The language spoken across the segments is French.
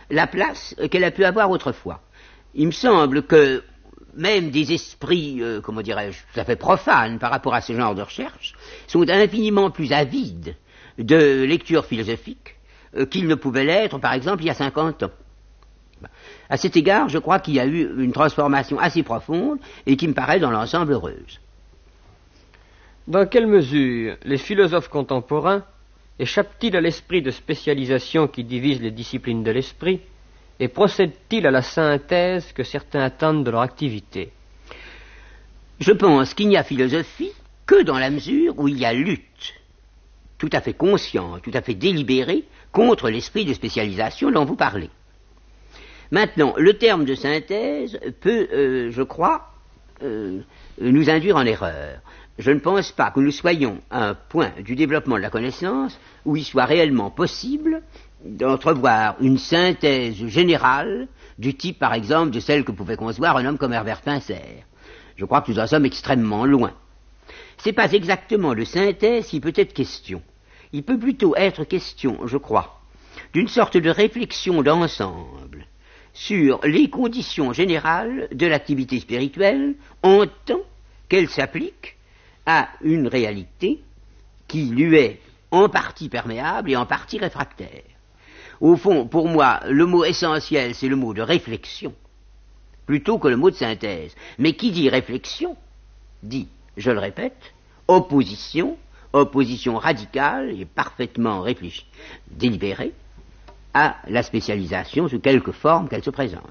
la place qu'elle a pu avoir autrefois. Il me semble que même des esprits, comment dirais-je, tout à fait profanes par rapport à ce genre de recherche, sont infiniment plus avides de lecture philosophique qu'ils ne pouvaient l'être, par exemple, il y a 50 ans. À cet égard, je crois qu'il y a eu une transformation assez profonde et qui me paraît dans l'ensemble heureuse. Dans quelle mesure les philosophes contemporains échappent-ils à l'esprit de spécialisation qui divise les disciplines de l'esprit et procèdent-ils à la synthèse que certains attendent de leur activité? Je pense qu'il n'y a philosophie que dans la mesure où il y a lutte, tout à fait consciente, tout à fait délibérée, contre l'esprit de spécialisation dont vous parlez. Maintenant, le terme de synthèse peut, je crois, nous induire en erreur. Je ne pense pas que nous soyons à un point du développement de la connaissance où il soit réellement possible d'entrevoir une synthèse générale du type, par exemple, de celle que pouvait concevoir un homme comme Herbert Spencer. Je crois que nous en sommes extrêmement loin. Ce n'est pas exactement de synthèse qui peut être question. Il peut plutôt être question, je crois, d'une sorte de réflexion d'ensemble sur les conditions générales de l'activité spirituelle en tant qu'elle s'applique à une réalité qui lui est en partie perméable et en partie réfractaire. Au fond, pour moi, le mot essentiel, c'est le mot de réflexion, plutôt que le mot de synthèse. Mais qui dit réflexion, dit, je le répète, opposition radicale et parfaitement réfléchie, délibérée, à la spécialisation sous quelque forme qu'elle se présente.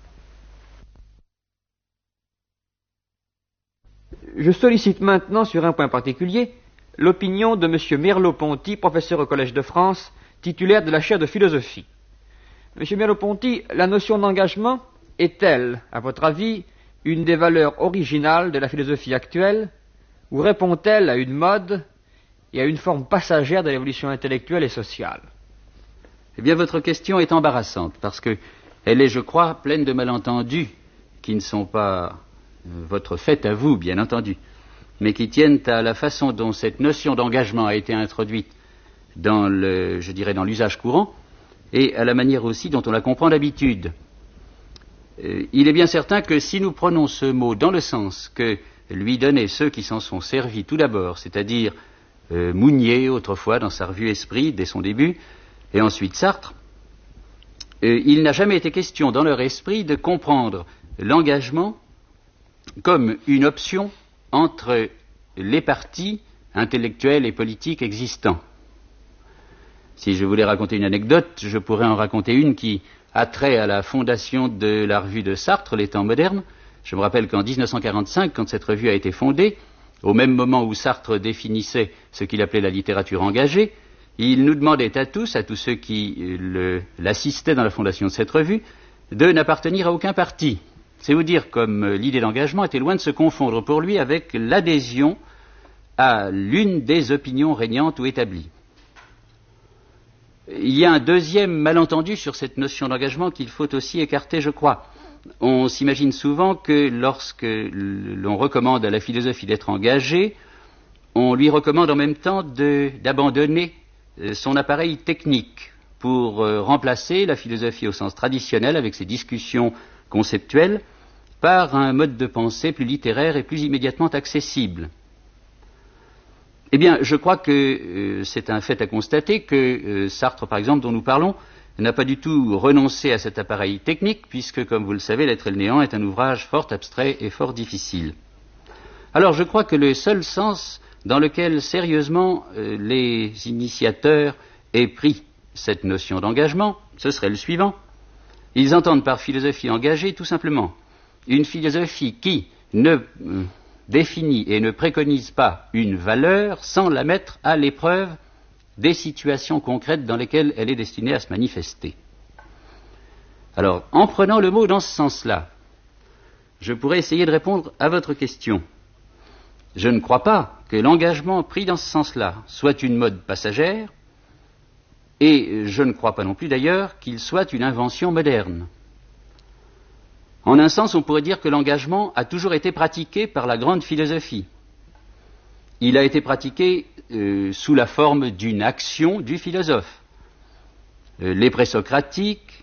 Je sollicite maintenant, sur un point particulier, l'opinion de M. Merleau-Ponty, professeur au Collège de France, titulaire de la chaire de philosophie. M. Merleau-Ponty, la notion d'engagement est-elle, à votre avis, une des valeurs originales de la philosophie actuelle, ou répond-elle à une mode et à une forme passagère de l'évolution intellectuelle et sociale? Eh bien, votre question est embarrassante, parce que elle est, je crois, pleine de malentendus qui ne sont pas votre fait à vous, bien entendu, mais qui tiennent à la façon dont cette notion d'engagement a été introduite dans l'usage courant, et à la manière aussi dont on la comprend d'habitude. Il est bien certain que si nous prenons ce mot dans le sens que lui donnaient ceux qui s'en sont servis tout d'abord, c'est-à-dire Mounier autrefois dans sa revue Esprit dès son début, et ensuite Sartre, il n'a jamais été question dans leur esprit de comprendre l'engagement comme une option entre les partis intellectuels et politiques existants. Si je voulais raconter une anecdote, je pourrais en raconter une qui a trait à la fondation de la revue de Sartre, Les Temps modernes. Je me rappelle qu'en 1945, quand cette revue a été fondée, au même moment où Sartre définissait ce qu'il appelait la littérature engagée, il nous demandait à tous ceux qui l'assistaient dans la fondation de cette revue, de n'appartenir à aucun parti. C'est vous dire comme l'idée d'engagement était loin de se confondre pour lui avec l'adhésion à l'une des opinions régnantes ou établies. Il y a un deuxième malentendu sur cette notion d'engagement qu'il faut aussi écarter, je crois. On s'imagine souvent que lorsque l'on recommande à la philosophie d'être engagée, on lui recommande en même temps d'abandonner son appareil technique pour remplacer la philosophie au sens traditionnel avec ses discussions conceptuelles par un mode de pensée plus littéraire et plus immédiatement accessible. Eh bien, je crois que c'est un fait à constater que Sartre, par exemple, dont nous parlons, n'a pas du tout renoncé à cet appareil technique, puisque, comme vous le savez, L'être et le néant est un ouvrage fort abstrait et fort difficile. Alors, je crois que le seul sens dans lequel, sérieusement, les initiateurs aient pris cette notion d'engagement, ce serait le suivant. Ils entendent par philosophie engagée, tout simplement, une philosophie qui ne définit et ne préconise pas une valeur sans la mettre à l'épreuve des situations concrètes dans lesquelles elle est destinée à se manifester. Alors, en prenant le mot dans ce sens-là, je pourrais essayer de répondre à votre question. Je ne crois pas que l'engagement pris dans ce sens-là soit une mode passagère, et je ne crois pas non plus d'ailleurs qu'il soit une invention moderne. En un sens, on pourrait dire que l'engagement a toujours été pratiqué par la grande philosophie. Il a été pratiqué sous la forme d'une action du philosophe. Les présocratiques,